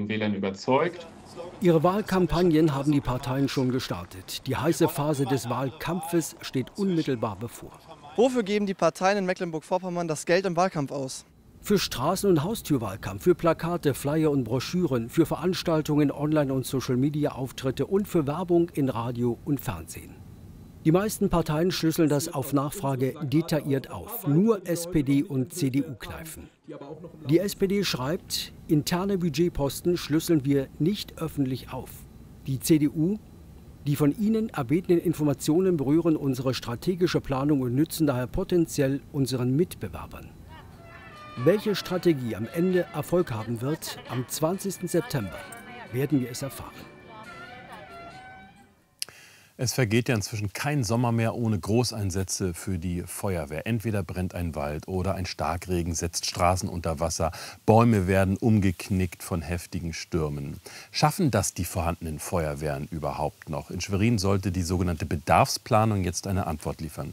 und Wählern überzeugt. Ihre Wahlkampagnen haben die Parteien schon gestartet. Die heiße Phase des Wahlkampfes steht unmittelbar bevor. Wofür geben die Parteien in Mecklenburg-Vorpommern das Geld im Wahlkampf aus? Für Straßen- und Haustürwahlkampf, für Plakate, Flyer und Broschüren, für Veranstaltungen, Online- und Social-Media-Auftritte und für Werbung in Radio und Fernsehen. Die meisten Parteien schlüsseln das auf Nachfrage detailliert auf. Nur SPD und CDU kneifen. Die SPD schreibt, interne Budgetposten schlüsseln wir nicht öffentlich auf. Die CDU, die von Ihnen erbetenen Informationen berühren unsere strategische Planung und nützen daher potenziell unseren Mitbewerbern. Welche Strategie am Ende Erfolg haben wird, am 20. September werden wir es erfahren. Es vergeht ja inzwischen kein Sommer mehr ohne Großeinsätze für die Feuerwehr. Entweder brennt ein Wald oder ein Starkregen setzt Straßen unter Wasser. Bäume werden umgeknickt von heftigen Stürmen. Schaffen das die vorhandenen Feuerwehren überhaupt noch? In Schwerin sollte die sogenannte Bedarfsplanung jetzt eine Antwort liefern.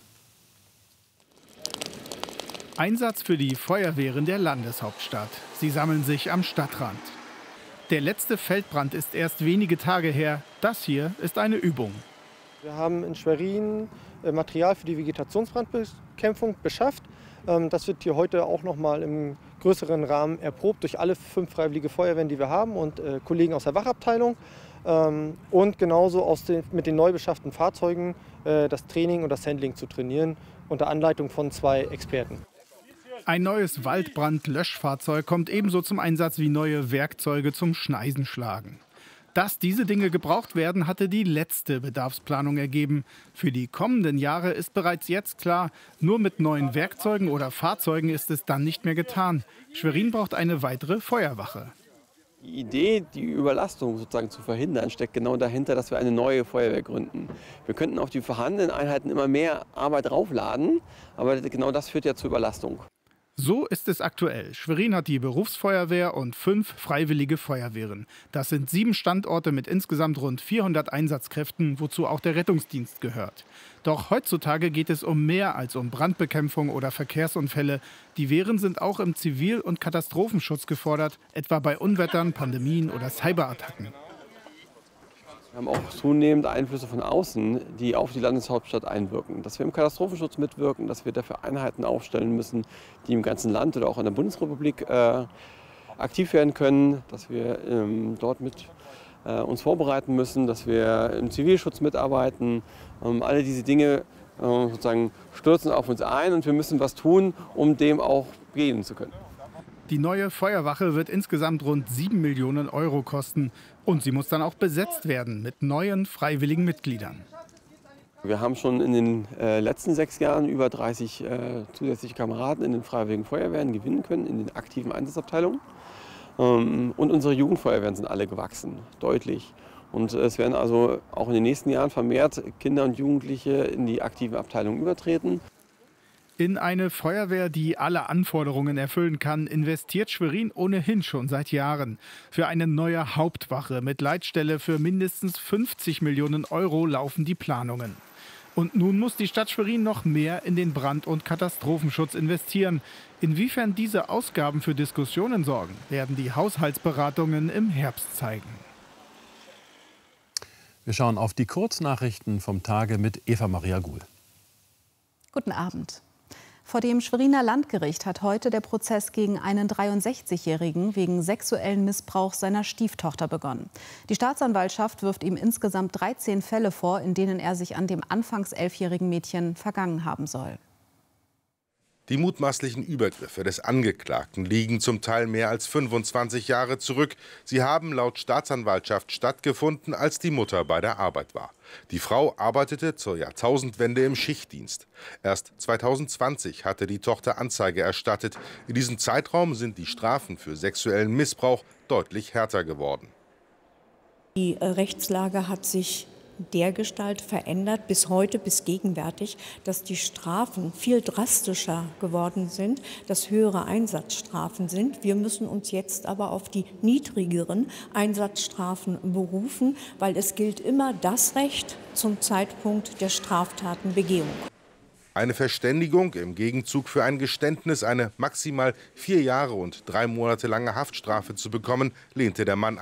Einsatz für die Feuerwehren der Landeshauptstadt. Sie sammeln sich am Stadtrand. Der letzte Feldbrand ist erst wenige Tage her. Das hier ist eine Übung. Wir haben in Schwerin Material für die Vegetationsbrandbekämpfung beschafft. Das wird hier heute auch noch mal im größeren Rahmen erprobt durch alle 5 freiwillige Feuerwehren, die wir haben und Kollegen aus der Wachabteilung. Und genauso mit den neu beschafften Fahrzeugen das Training und das Handling zu trainieren unter Anleitung von 2 Experten. Ein neues Waldbrandlöschfahrzeug kommt ebenso zum Einsatz wie neue Werkzeuge zum Schneisenschlagen. Dass diese Dinge gebraucht werden, hatte die letzte Bedarfsplanung ergeben. Für die kommenden Jahre ist bereits jetzt klar, nur mit neuen Werkzeugen oder Fahrzeugen ist es dann nicht mehr getan. Schwerin braucht eine weitere Feuerwache. Die Idee, die Überlastung sozusagen zu verhindern, steckt genau dahinter, dass wir eine neue Feuerwehr gründen. Wir könnten auf die vorhandenen Einheiten immer mehr Arbeit draufladen, aber genau das führt ja zur Überlastung. So ist es aktuell. Schwerin hat die Berufsfeuerwehr und 5 freiwillige Feuerwehren. Das sind 7 Standorte mit insgesamt rund 400 Einsatzkräften, wozu auch der Rettungsdienst gehört. Doch heutzutage geht es um mehr als um Brandbekämpfung oder Verkehrsunfälle. Die Wehren sind auch im Zivil- und Katastrophenschutz gefordert, etwa bei Unwettern, Pandemien oder Cyberattacken. Wir haben auch zunehmend Einflüsse von außen, die auf die Landeshauptstadt einwirken. Dass wir im Katastrophenschutz mitwirken, dass wir dafür Einheiten aufstellen müssen, die im ganzen Land oder auch in der Bundesrepublik aktiv werden können, dass wir dort mit uns vorbereiten müssen, dass wir im Zivilschutz mitarbeiten. Alle diese Dinge sozusagen stürzen auf uns ein und wir müssen was tun, um dem auch begegnen zu können. Die neue Feuerwache wird insgesamt rund 7 Millionen Euro kosten. Und sie muss dann auch besetzt werden mit neuen freiwilligen Mitgliedern. Wir haben schon in den letzten 6 Jahren über 30 zusätzliche Kameraden in den freiwilligen Feuerwehren gewinnen können, in den aktiven Einsatzabteilungen. Und unsere Jugendfeuerwehren sind alle gewachsen, deutlich. Und es werden also auch in den nächsten Jahren vermehrt Kinder und Jugendliche in die aktiven Abteilungen übertreten. In eine Feuerwehr, die alle Anforderungen erfüllen kann, investiert Schwerin ohnehin schon seit Jahren. Für eine neue Hauptwache mit Leitstelle für mindestens 50 Millionen Euro laufen die Planungen. Und nun muss die Stadt Schwerin noch mehr in den Brand- und Katastrophenschutz investieren. Inwiefern diese Ausgaben für Diskussionen sorgen, werden die Haushaltsberatungen im Herbst zeigen. Wir schauen auf die Kurznachrichten vom Tage mit Eva-Maria Guhl. Guten Abend. Vor dem Schweriner Landgericht hat heute der Prozess gegen einen 63-Jährigen wegen sexuellen Missbrauchs seiner Stieftochter begonnen. Die Staatsanwaltschaft wirft ihm insgesamt 13 Fälle vor, in denen er sich an dem anfangs 11-jährigen Mädchen vergangen haben soll. Die mutmaßlichen Übergriffe des Angeklagten liegen zum Teil mehr als 25 Jahre zurück. Sie haben laut Staatsanwaltschaft stattgefunden, als die Mutter bei der Arbeit war. Die Frau arbeitete zur Jahrtausendwende im Schichtdienst. Erst 2020 hatte die Tochter Anzeige erstattet. In diesem Zeitraum sind die Strafen für sexuellen Missbrauch deutlich härter geworden. Die Rechtslage hat sich dergestalt verändert, bis heute, bis gegenwärtig, dass die Strafen viel drastischer geworden sind, dass höhere Einsatzstrafen sind. Wir müssen uns jetzt aber auf die niedrigeren Einsatzstrafen berufen, weil es gilt immer das Recht zum Zeitpunkt der Straftatenbegehung. Eine Verständigung im Gegenzug für ein Geständnis, eine maximal 4 Jahre und 3 Monate lange Haftstrafe zu bekommen, lehnte der Mann